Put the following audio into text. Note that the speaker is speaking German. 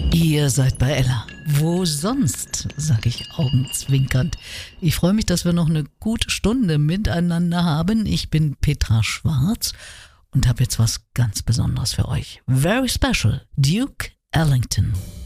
Ihr seid bei Ella. Wo sonst, sage ich augenzwinkernd. Ich freue mich, dass wir noch eine gute Stunde miteinander haben. Ich bin Petra Schwarz und habe jetzt was ganz Besonderes für euch. Very special, Duke Ellington.